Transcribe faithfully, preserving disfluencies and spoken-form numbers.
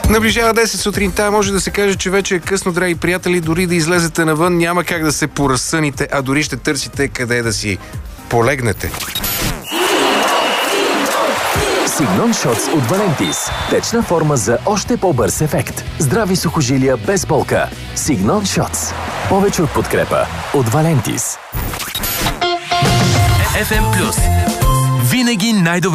Наближава десет сутринта, може да се каже, че вече е късно, драги приятели, дори да излезете навън, няма как да се поразсъните, а дори ще търсите къде да си полегнете. Сигнон Шотс от Валентис. Течна форма за още по-бърз ефект. Здрави сухожилия без болка. Сигнон Шотс. Повече от подкрепа от Валентис. еф ем Плюс. Винаги най-добра